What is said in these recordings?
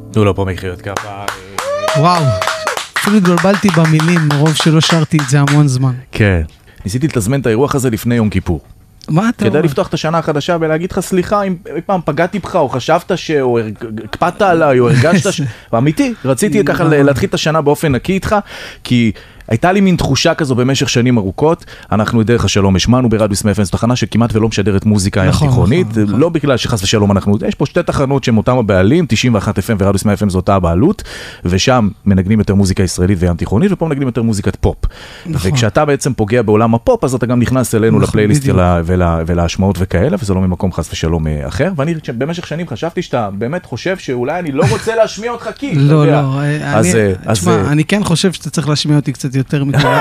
תנו לו פה מחיאות כפיים. וואו, אפילו התבלבלתי במילים, מרוב שלא שרתי את זה המון זמן. כן. ניסיתי לתזמן את האירוח הזה לפני יום כיפור. מה אתה אומר? כדי לפתוח את השנה החדשה ולהגיד לך סליחה אם פעם פגעתי בך או חשבת או הקפדת עליי או הרגשת אמיתי, רציתי ככה להתחיל את השנה באופן נקי איתך, כי הייתה לי מין תחושה כזו במשך שנים ארוכות. אנחנו דרך השלום השמענו ברדיו סמי FM, זו תחנה שכמעט ולא משדרת מוזיקה ים תיכונית, לא בגלל שחס ושלום יש פה שתי תחנות שהן אותם הבעלים, 91 FM ורדיו סמי FM זו אותה הבעלות, ושם מנגנים יותר מוזיקה ישראלית וים תיכונית, ופה מנגנים יותר מוזיקת פופ. וכשאתה בעצם פוגע בעולם הפופ, אז אתה גם נכנס אלינו לפלייליסט ולהשמעות וכאלה, וזה לא ממקום חס ושלום אחר. ואני במשך שנים חשבתי שאתה באמת חושב שאולי אני לא רוצה להשמיע אותך כי, לא, לא, אני כן חושב שאתה צריך להשמיע אותי קצת יותר מכאלה.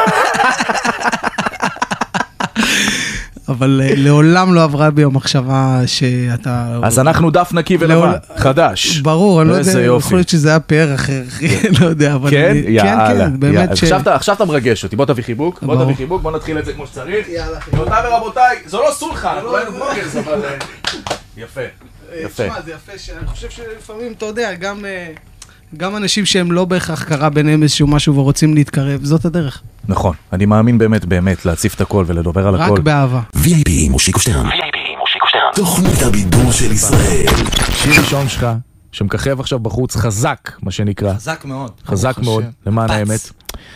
אבל לעולם לא עברה בי המחשבה שאתה... אז אנחנו דף נקי ולבן, חדש. ברור, אני לא יודע, יכול להיות שזה היה פאר אחר, לא יודע, אבל... כן? יאללה. באמת ש... עכשיו אתה מרגש אותי, בוא תביא חיבוק, בוא נתחיל את זה כמו שצריך. רבותיי ורבותיי, זו לא סולחה, אנחנו לא היינו בוגרס, אבל... יפה, יפה. תשמע, זה יפה, אני חושב שלפעמים, אתה יודע, גם אנשים שהם לא בהכרח קרה ביניהם איזשהו משהו ורוצים להתקרב, זאת הדרך. נכון, אני מאמין באמת להציף את הכל ולדבר על הכל. רק באהבה. VIP מושיקו שטרן. תוכנית הבידור של ישראל. שיר ראשון שלך, שמככב עכשיו בחוץ חזק, מה שנקרא. חזק מאוד. חזק מאוד, למען האמת.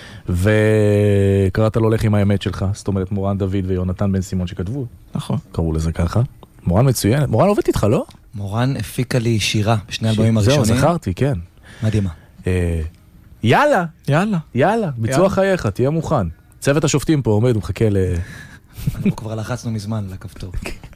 וקראת לו לך עם האמת שלך, זאת אומרת מורן דוד ויונתן בן סימון שכתבו. נכון. קראו לזה ככה. מורן מצוין. מורן עובד איתך, לא? מורן הפיקה לי שירה בשני אלבומים הראשונים. זהו, זכרתי, כן. מדהימה. יאללה, ביצוע חייך, תהיה מוכן. צוות השופטים פה עומד, הוא מחכה אנחנו כבר לחצנו מזמן לכפתור.